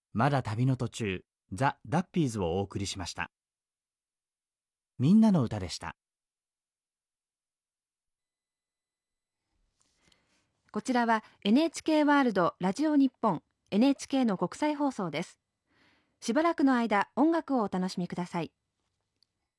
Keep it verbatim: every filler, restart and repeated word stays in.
まだ旅の途中、ザ・ダッピーズをお送りしました。みんなの歌でした。 こちらは エヌエイチケー ワールドラジオ日本 エヌエイチケー の国際放送です。しばらくの間音楽をお楽しみください。